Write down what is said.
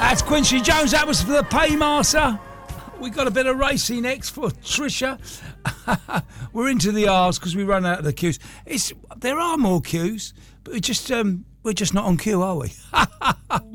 That's Quincy Jones. That was for the Paymaster. We got a bit of racing next for Trisha. We're into the R's because we run out of the queues. There are more queues, but we're just not on queue, are we?